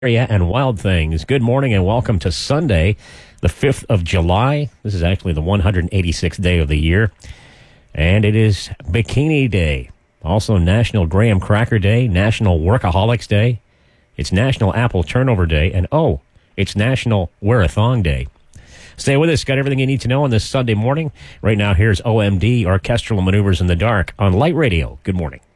Area and Wild Things. Good morning and welcome to Sunday, the 5th of July. This is actually the 186th day of the year, and it is Bikini Day. Also National Graham Cracker Day, National Workaholics Day. It's National Apple Turnover Day, and it's National Wear a Thong Day. Stay with us. Got everything you need to know on this Sunday morning. Right now, here's OMD, Orchestral Maneuvers in the Dark, on Light Radio. Good morning.